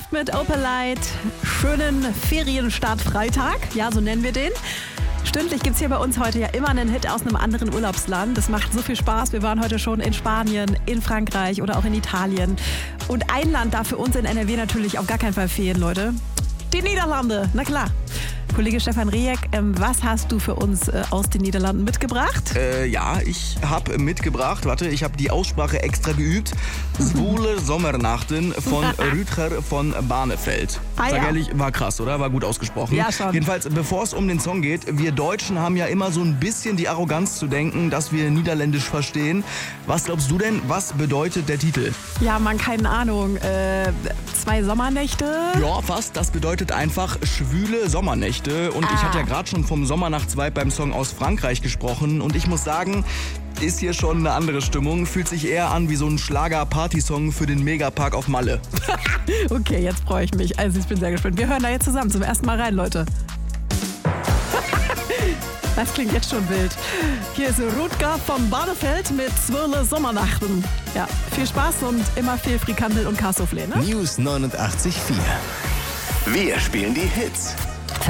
läuft mit Opalite. Schönen Ferienstart Freitag. Ja, so nennen wir den. Stündlich gibt es hier bei uns heute ja immer einen Hit aus einem anderen Urlaubsland. Das macht so viel Spaß. Wir waren heute schon in Spanien, in Frankreich oder auch in Italien. Und ein Land darf für uns in NRW natürlich auf gar keinen Fall fehlen, Leute. Die Niederlande, na klar. Kollege Stefan Rejek, was hast du für uns aus den Niederlanden mitgebracht? Ja, ich habe mitgebracht, ich habe die Aussprache extra geübt. Zwoele Sommernachten von Rutger von Barneveld. Sag ehrlich, war krass, oder? War gut ausgesprochen. Ja, schon. Jedenfalls, bevor es um den Song geht, wir Deutschen haben ja immer so ein bisschen die Arroganz zu denken, dass wir Niederländisch verstehen. Was glaubst du denn, was bedeutet der Titel? Ja, Mann, keine Ahnung. 2 Sommernächte? Ja, fast. Das bedeutet einfach schwüle Sommernächte. Und ich hatte ja gerade schon vom Sommernachtsvibe beim Song aus Frankreich gesprochen. Und ich muss sagen, ist hier schon eine andere Stimmung. Fühlt sich eher an wie so ein Schlager-Party-Song für den Megapark auf Malle. Okay, jetzt freue ich mich. Also ich bin sehr gespannt. Wir hören da jetzt zusammen zum ersten Mal rein, Leute. Das klingt jetzt schon wild. Hier ist Rutger von Barneveld mit Zwoele Sommernachten. Ja, viel Spaß und immer viel Frikandel und Cassoufflé, ne? News 89.4. Wir spielen die Hits.